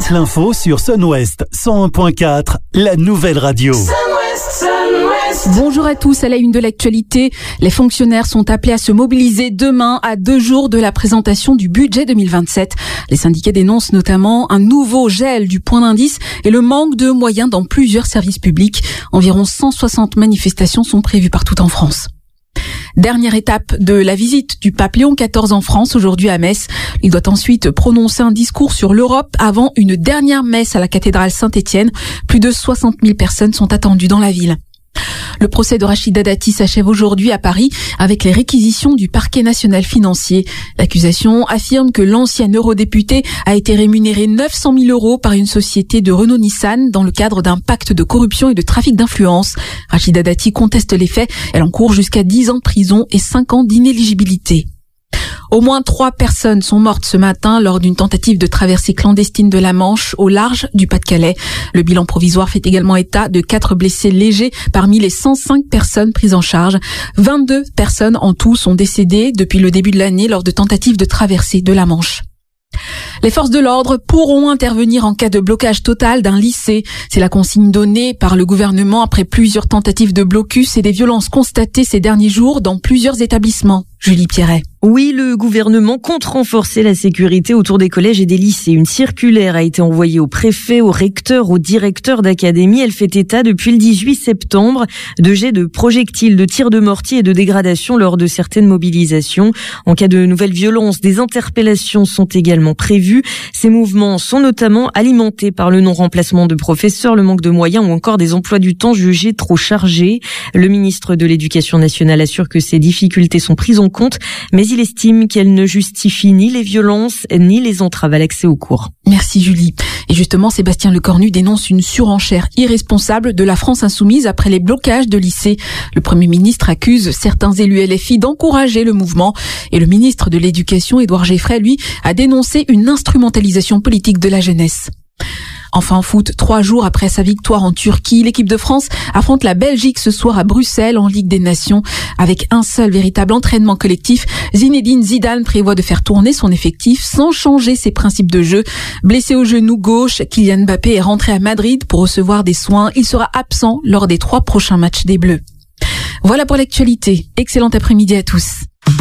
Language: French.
toute l'info sur Sun-Ouest 101.4, la nouvelle radio. Bonjour à tous, à la une de l'actualité. Les fonctionnaires sont appelés à se mobiliser demain à 2 jours de la présentation du budget 2027. Les syndicats dénoncent notamment un nouveau gel du point d'indice et le manque de moyens dans plusieurs services publics. Environ 160 manifestations sont prévues partout en France. Dernière étape de la visite du pape Léon XIV en France, aujourd'hui à Metz. Il doit ensuite prononcer un discours sur l'Europe avant une dernière messe à la cathédrale Saint-Étienne. Plus de 60 000 personnes sont attendues dans la ville. Le procès de Rachida Dati s'achève aujourd'hui à Paris avec les réquisitions du parquet national financier. L'accusation affirme que l'ancien eurodéputé a été rémunéré 900 000 € par une société de Renault-Nissan dans le cadre d'un pacte de corruption et de trafic d'influence. Rachida Dati conteste les faits. Elle encourt jusqu'à 10 ans de prison et 5 ans d'inéligibilité. Au moins 3 personnes sont mortes ce matin lors d'une tentative de traversée clandestine de la Manche au large du Pas-de-Calais. Le bilan provisoire fait également état de 4 blessés légers parmi les 105 personnes prises en charge. 22 personnes en tout sont décédées depuis le début de l'année lors de tentatives de traversée de la Manche. Les forces de l'ordre pourront intervenir en cas de blocage total d'un lycée. C'est la consigne donnée par le gouvernement après plusieurs tentatives de blocus et des violences constatées ces derniers jours dans plusieurs établissements. Julie Pierret. Oui, le gouvernement compte renforcer la sécurité autour des collèges et des lycées. Une circulaire a été envoyée aux préfets, aux recteurs, aux directeurs d'académie. Elle fait état depuis le 18 septembre de jets de projectiles, de tirs de mortier et de dégradations lors de certaines mobilisations. En cas de nouvelles violences, des interpellations sont également prévues. Ces mouvements sont notamment alimentés par le non-remplacement de professeurs, le manque de moyens ou encore des emplois du temps jugés trop chargés. Le ministre de l'Éducation nationale assure que ces difficultés sont prises en compte, mais il estime qu'elles ne justifient ni les violences ni les entraves à l'accès aux cours. Merci Julie. Et justement, Sébastien Lecornu dénonce une surenchère irresponsable de la France insoumise après les blocages de lycées. Le Premier ministre accuse certains élus LFI d'encourager le mouvement et le ministre de l'Éducation, Édouard Geffray, lui, a dénoncé une instrumentalisation politique de la jeunesse. Enfin en foot, 3 jours après sa victoire en Turquie, l'équipe de France affronte la Belgique ce soir à Bruxelles en Ligue des Nations. Avec un seul véritable entraînement collectif, Zinedine Zidane prévoit de faire tourner son effectif sans changer ses principes de jeu. Blessé au genou gauche, Kylian Mbappé est rentré à Madrid pour recevoir des soins. Il sera absent lors des 3 prochains matchs des Bleus. Voilà pour l'actualité. Excellent après-midi à tous.